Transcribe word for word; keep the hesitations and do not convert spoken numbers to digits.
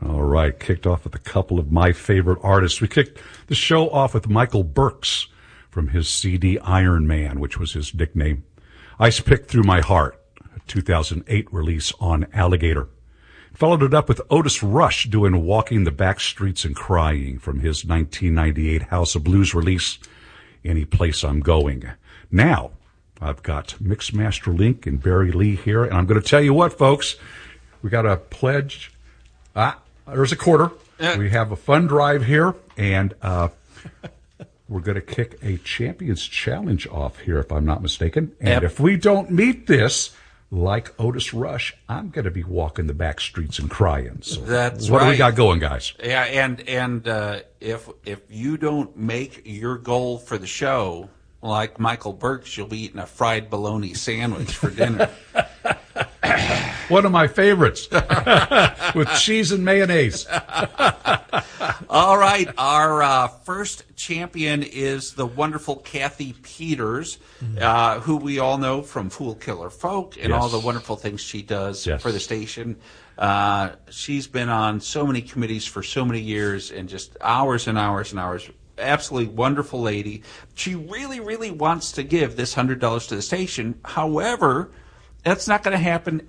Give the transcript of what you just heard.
All right, kicked off with a couple of my favorite artists. We kicked the show off with Michael Burks from his C D Iron Man, which was his nickname. Ice Pick Through My Heart, a two thousand eight release on Alligator. Followed it up with Otis Rush doing Walking the Back Streets and Crying from his nineteen ninety-eight House of Blues release, Any Place I'm Going. Now, I've got Mixmaster Link and Barry Lee here, and I'm going to tell you what, folks, we got a pledge. Ah, there's a quarter. Yeah. We have a fun drive here, and uh, we're going to kick a Champions Challenge off here, if I'm not mistaken. And Yep. if we don't meet this, like Otis Rush, I'm going to be walking the back streets and crying. So That's what do we right. got going, guys? Yeah, and and uh, if if you don't make your goal for the show, like Michael Burks, you'll be eating a fried bologna sandwich for dinner. One of my favorites, with cheese and mayonnaise. All right, our uh, first champion is the wonderful Kathy Peters, uh, who we all know from Fool Killer Folk and Yes. all the wonderful things she does Yes. for the station. Uh, she's been on so many committees for so many years and just hours and hours and hours. Absolutely wonderful lady. She really, really wants to give this one hundred dollars to the station. However, that's not going to happen